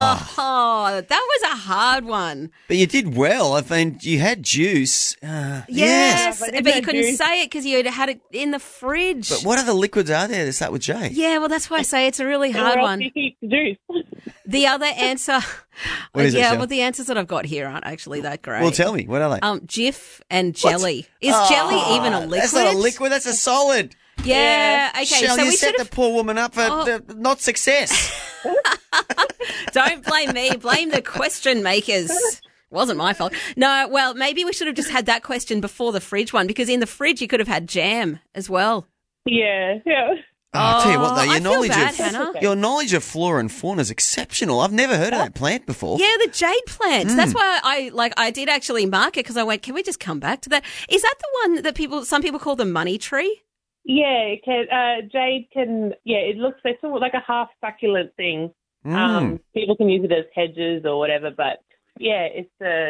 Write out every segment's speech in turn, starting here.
Oh, that was a hard one. But you did well. I mean, you had juice. Yes, but but there's you no couldn't juice. say it because you had it in the fridge. But what other liquids are there that start with J? Yeah, well, that's why I say it's a really Where hard else one. do you keep the juice? The other answer, What is it, yeah, Shell? well, the answers that I've got here aren't actually that great. Well, tell me. What are they? Jif and jelly. Is jelly even a liquid? That's not a liquid. That's a solid. Yeah. Okay. Shell, so you we set should the have. poor woman up for not success. Don't blame me. Blame the question makers. Wasn't my fault. No. Well, maybe we should have just had that question before the fridge one, because in the fridge you could have had jam as well. Yeah. I'll tell you what, though, I feel bad, Hannah. your knowledge of flora and fauna is exceptional. I've never heard of that plant before. Yeah, the jade plant. That's why I did actually mark it, because I went, can we just come back to that? Is that the one that some people call the money tree? Yeah, it can, jade can, it looks, it's sort of like a half succulent thing. People can use it as hedges or whatever, but yeah, it's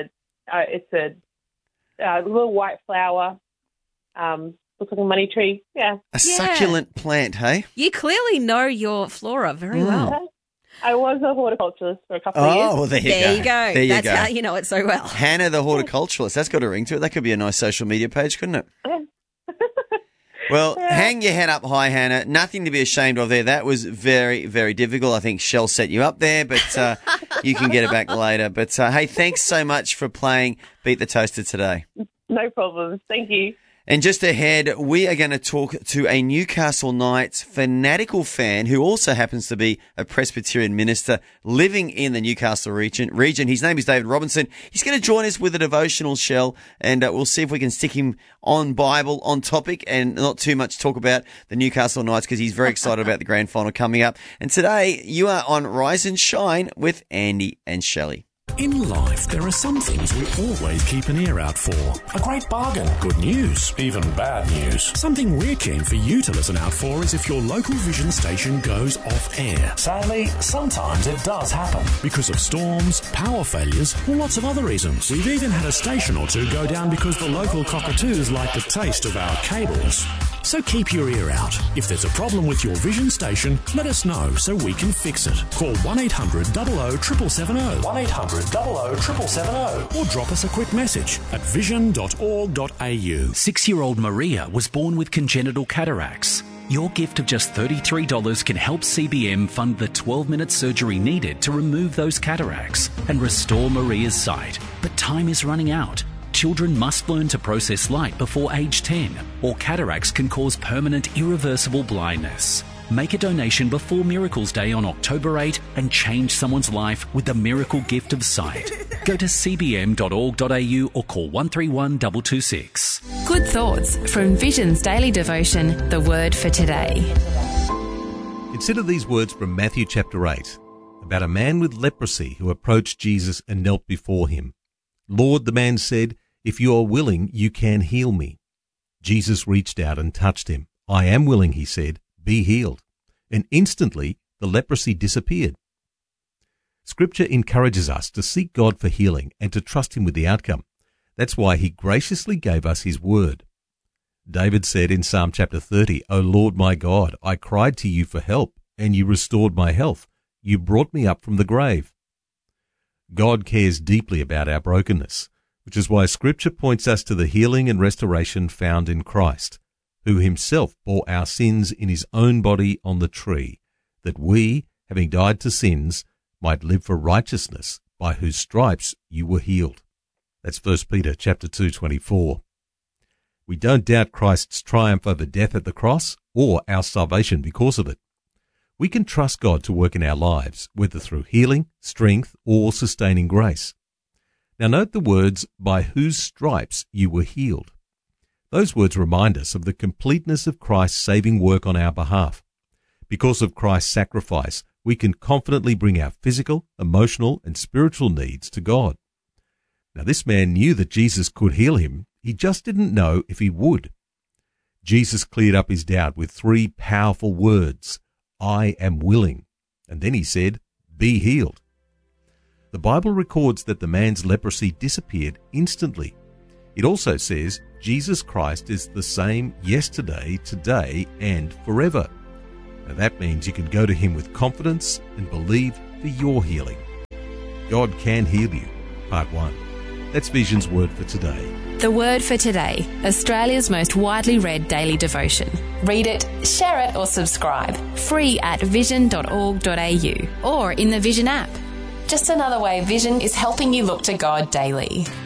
a little white flower. Looks like a money tree. Yeah. A succulent plant, hey? You clearly know your flora very well. I was a horticulturist for a couple of years. Oh, well, there you There go. you go. There you That's go. how you know it so well. Hannah the horticulturalist. That's got a ring to it. That could be a nice social media page, couldn't it? Well, hang your head up high, Hannah. Nothing to be ashamed of there. That was very, very difficult. I think Shell set you up there, but you can get it back later. But, hey, thanks so much for playing Beat the Toaster today. No problems. Thank you. And just ahead, we are going to talk to a Newcastle Knights fanatical fan who also happens to be a Presbyterian minister living in the Newcastle region. His name is David Robinson. He's going to join us with a devotional, Shell, and we'll see if we can stick him on Bible, on topic, and not too much talk about the Newcastle Knights, because he's very excited about the grand final coming up. And today, you are on Rise and Shine with Andy and Shelley. In life, there are some things we always keep an ear out for. A great bargain, good news, even bad news. Something we're keen for you to listen out for is if your local Vision station goes off air. Sadly, sometimes it does happen. Because of storms, power failures, or lots of other reasons. We've even had a station or two go down because the local cockatoos like the taste of our cables. So keep your ear out. If there's a problem with your Vision station, let us know so we can fix it. Call 1800 00 770. 1800 00 770. Or drop us a quick message at vision.org.au. 6-year-old Maria was born with congenital cataracts. Your gift of just $33 can help CBM fund the 12-minute surgery needed to remove those cataracts and restore Maria's sight. But time is running out. Children must learn to process light before age 10, or cataracts can cause permanent, irreversible blindness. Make a donation before Miracles Day on October 8 and change someone's life with the miracle gift of sight. Go to cbm.org.au or call 131 226. Good thoughts from Vision's daily devotion, The Word for Today. Consider these words from Matthew chapter 8 about a man with leprosy who approached Jesus and knelt before him. Lord, the man said, if you are willing, you can heal me. Jesus reached out and touched him. I am willing, he said, be healed. And instantly the leprosy disappeared. Scripture encourages us to seek God for healing and to trust him with the outcome. That's why he graciously gave us his word. David said in Psalm chapter 30, O Lord my God, I cried to you for help, and you restored my health. You brought me up from the grave. God cares deeply about our brokenness, which is why Scripture points us to the healing and restoration found in Christ, who himself bore our sins in his own body on the tree, that we, having died to sins, might live for righteousness, by whose stripes you were healed. That's 1 Peter chapter 2:24. We don't doubt Christ's triumph over death at the cross or our salvation because of it. We can trust God to work in our lives, whether through healing, strength, or sustaining grace. Now note the words, by whose stripes you were healed. Those words remind us of the completeness of Christ's saving work on our behalf. Because of Christ's sacrifice, we can confidently bring our physical, emotional, and spiritual needs to God. Now this man knew that Jesus could heal him, he just didn't know if he would. Jesus cleared up his doubt with 3 powerful words, I am willing. And then he said, be healed. The Bible records that the man's leprosy disappeared instantly. It also says Jesus Christ is the same yesterday, today, and forever. Now that means you can go to him with confidence and believe for your healing. God can heal you, Part 1. That's Vision's Word for today. The Word for Today, Australia's most widely read daily devotion. Read it, share it or subscribe. Free at vision.org.au or in the Vision app. Just another way Vision is helping you look to God daily.